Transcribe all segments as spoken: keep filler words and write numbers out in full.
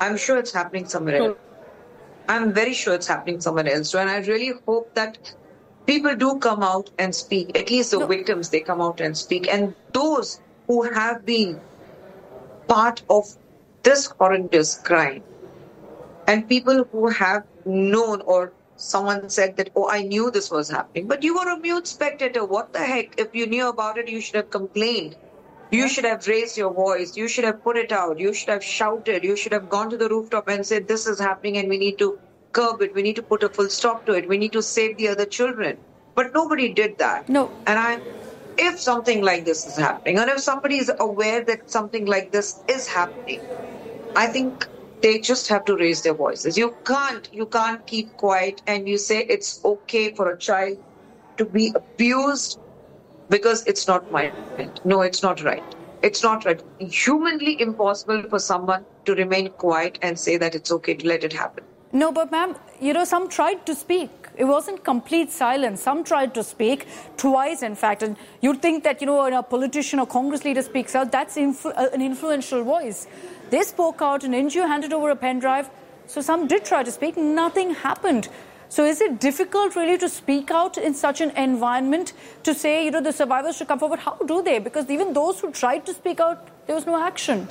I'm sure it's happening somewhere else. I'm very sure it's happening somewhere else. And I really hope that people do come out and speak. At least the no. victims, they come out and speak. And those who have been part of this horrendous crime, and people who have known, or someone said that, oh, I knew this was happening, but you were a mute spectator. What the heck? If you knew about it, you should have complained. You should have raised your voice. You should have put it out. You should have shouted. You should have gone to the rooftop and said, this is happening and we need to curb it. We need to put a full stop to it. We need to save the other children. But nobody did that. No. And I, if something like this is happening, and if somebody is aware that something like this is happening, I think they just have to raise their voices. You can't, you can't keep quiet and you say it's okay for a child to be abused because it's not my right. No, it's not right. It's not right. Humanly impossible for someone to remain quiet and say that it's okay to let it happen. No, but ma'am, you know, some tried to speak. It wasn't complete silence. Some tried to speak, twice in fact. And you'd think that, you know, when a politician or Congress leader speaks out, that's influ- an influential voice. They spoke out, an N G O handed over a pen drive. So some did try to speak. Nothing happened. So is it difficult really to speak out in such an environment to say, you know, the survivors should come forward? How do they? Because even those who tried to speak out, there was no action.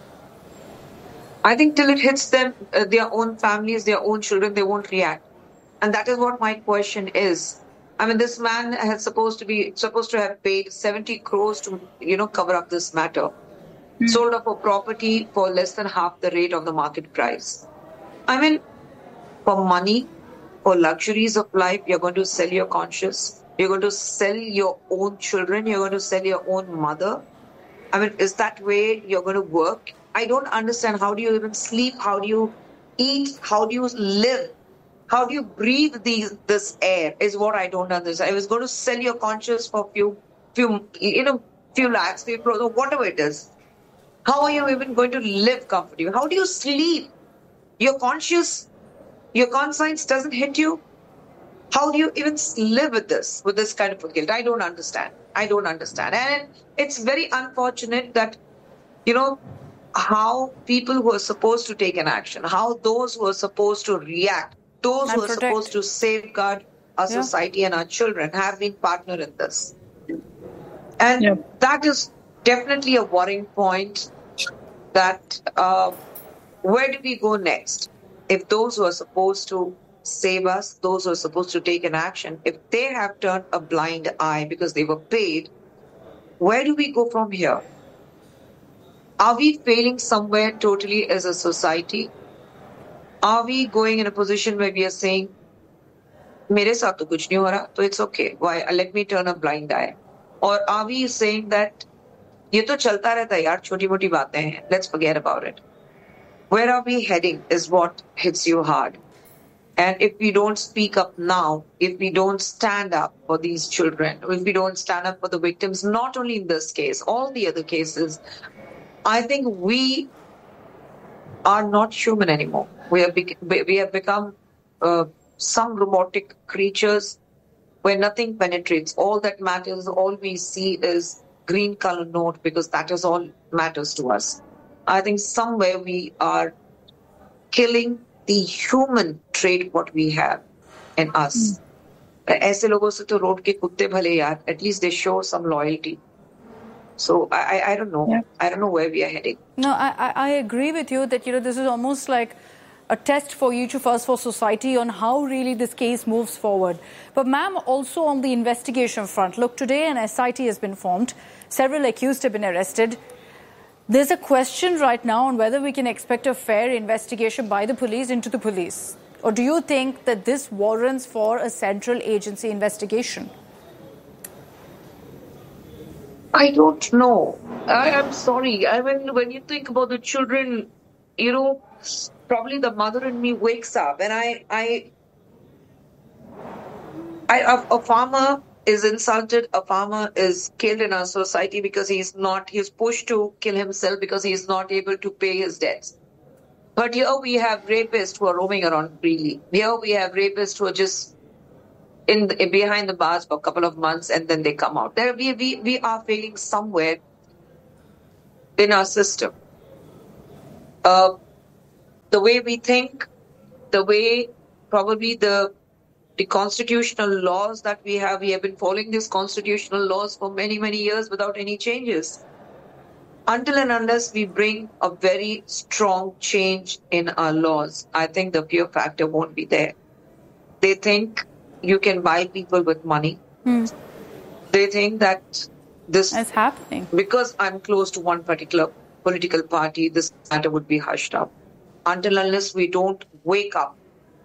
I think till it hits them, uh, their own families, their own children, they won't react. And that is what my question is. I mean, this man has supposed to be supposed to have paid seventy crores to, you know, cover up this matter. Mm. Sold off a property for less than half the rate of the market price. I mean, for money, for luxuries of life, you're going to sell your conscience. You're going to sell your own children. You're going to sell your own mother. I mean, is that way you're going to work? I don't understand. How do you even sleep? How do you eat? How do you live? How do you breathe these, this air is what I don't understand. I was going to sell your conscience for few, few, you know, few lakhs, few crores, or whatever it is. How are you even going to live comfortably? How do you sleep? Your conscience, your conscience doesn't hit you. How do you even live with this, with this kind of a guilt? I don't understand. I don't understand. And it's very unfortunate that, you know, how people who are supposed to take an action, how those who are supposed to react, those and who are protect. supposed to safeguard our yeah. society and our children have been partner in this. And yeah. that is definitely a worrying point that uh, where do we go next? If those who are supposed to save us, those who are supposed to take an action, if they have turned a blind eye because they were paid, where do we go from here? Are we failing somewhere totally as a society? Are we going in a position where we are saying, mere saath to kuch nahi ho raha, so it's okay. Why? Let me turn a blind eye. Or are we saying that, ye to chalta rehta hai yaar, choti moti baatein hain, let's forget about it. Where are we heading is what hits you hard. And if we don't speak up now, if we don't stand up for these children, if we don't stand up for the victims, not only in this case, all the other cases, I think we are not human anymore. We have, bec- we have become uh, some robotic creatures where nothing penetrates. All that matters, all we see is green color note because that is all matters to us. I think somewhere we are killing the human trait what we have in us. ऐसे लोगों से तो road के कुत्ते भले यार, at least they show some loyalty. So I, I don't know. Yeah. I don't know where we are heading. No, I, I agree with you that, you know, this is almost like a test for each of us, for society, on how really this case moves forward. But ma'am, also on the investigation front, look, today an S I T has been formed. Several accused have been arrested. There's a question right now on whether we can expect a fair investigation by the police into the police. Or do you think that this warrants for a central agency investigation? I don't know. I am sorry. I mean, when you think about the children, you know, probably the mother in me wakes up and I, I, I a, a farmer is insulted, a farmer is killed in our society because he's not, he's pushed to kill himself because he's not able to pay his debts. But here we have rapists who are roaming around freely. Here we have rapists who are just in the, behind the bars for a couple of months and then they come out. There we, we, we are failing somewhere in our system. Uh, the way we think, the way probably the the constitutional laws that we have, we have been following these constitutional laws for many, many years without any changes. Until and unless we bring a very strong change in our laws, I think the fear factor won't be there. They think you can buy people with money. Hmm. They think that this It's happening. because I'm close to one particular political party, this matter would be hushed up. Until unless we don't wake up,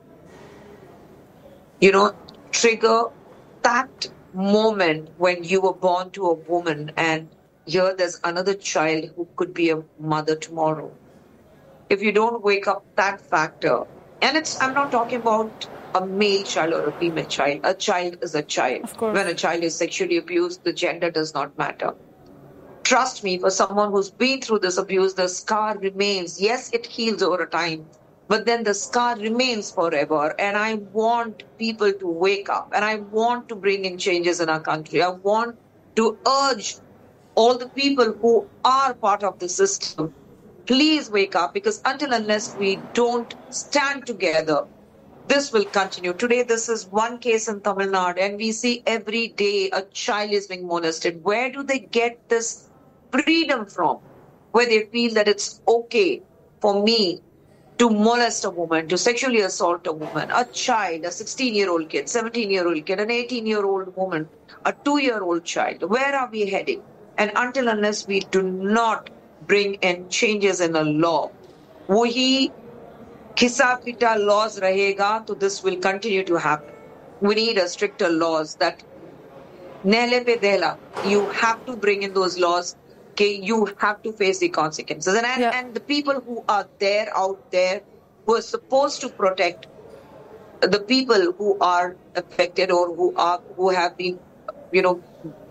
you know, trigger that moment when you were born to a woman and here there's another child who could be a mother tomorrow. If you don't wake up that factor, and it's, I'm not talking about a male child or a female child. A child is a child. Of course. When a child is sexually abused, the gender does not matter. Trust me, for someone who's been through this abuse, the scar remains. Yes, it heals over time, but then the scar remains forever. And I want people to wake up, and I want to bring in changes in our country. I want to urge all the people who are part of the system, please wake up, because until unless we don't stand together, this will continue. Today, this is one case in Tamil Nadu, and we see every day a child is being molested. Where do they get this freedom from? Where they feel that it's okay for me to molest a woman, to sexually assault a woman, a child, a sixteen-year-old kid, seventeen-year-old kid, an eighteen-year-old woman, a two-year-old child. Where are we heading? And until unless we do not bring in changes in the law, wahi khisa pita laws rahega, so this will continue to happen. We need a stricter laws that nehle pe dehla, you have to bring in those laws. Okay, you have to face the consequences. And, and, Yeah. and the people who are there, out there, who are supposed to protect the people who are affected or who are who have been, you know,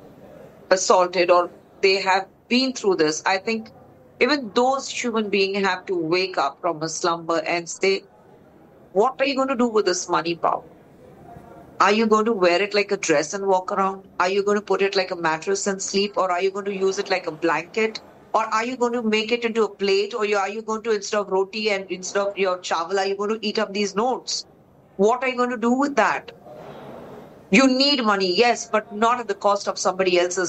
assaulted or they have been through this, I think even those human beings have to wake up from a slumber and say, what are you going to do with this money power? Are you going to wear it like a dress and walk around? Are you going to put it like a mattress and sleep? Or are you going to use it like a blanket? Or are you going to make it into a plate? Or are you going to, instead of roti and instead of your chawal, are you going to eat up these notes? What are you going to do with that? You need money, yes, but not at the cost of somebody else's